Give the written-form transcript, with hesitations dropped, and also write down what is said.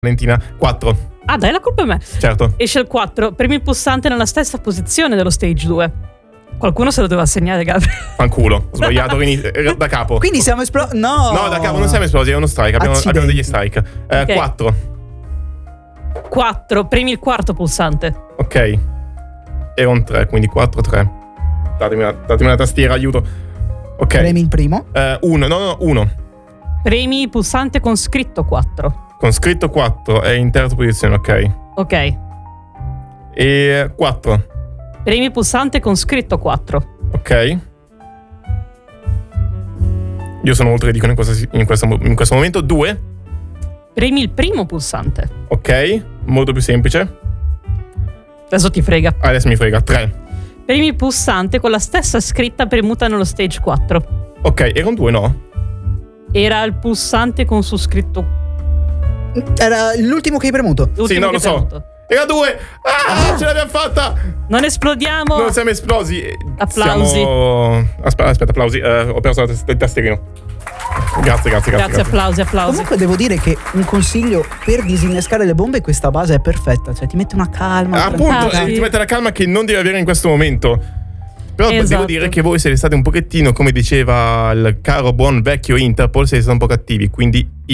Valentina. 4. Ah, dai, la colpa è me. Certo. Esce il 4. Premi il pulsante nella stessa posizione dello stage 2. Qualcuno se lo doveva segnare, Gabriele. Fanculo, ho sbagliato da capo. Quindi siamo esplosi. No, da capo non siamo esplosi, è uno strike. Abbiamo degli strike. Ok. 4. 4. Premi il quarto pulsante. Ok. Era un 3, quindi 4, 3. Datemi una tastiera, aiuto. Ok. Premi il primo. 1. No, 1. Premi il pulsante con scritto 4. Con scritto 4 è in terza posizione, ok. Ok. E 4. Premi il pulsante con scritto 4. Ok. Io sono molto ridicolo in questo momento. 2. Premi il primo pulsante. Ok. Molto più semplice. Adesso ti frega. Adesso mi frega. 3. Premi il pulsante con la stessa scritta premuta nello stage 4. Ok, era un 2, no? Era il pulsante con su scritto. Era l'ultimo che hai premuto. L'ultimo Sì, no, che lo so. premuto. Era 2. Ce l'abbiamo fatta. Non esplodiamo. Non siamo esplosi. Applausi. Aspetta, applausi. Ho perso il tastierino. Grazie. Applausi. Comunque devo dire che un consiglio per disinnescare le bombe, questa base è perfetta. Cioè ti mette una calma. Appunto, sì. ti mette la calma che non devi avere in questo momento. Però Esatto. devo dire che voi siete stati un pochettino, come diceva il caro buon vecchio Interpol, siete stati un po' cattivi. Quindi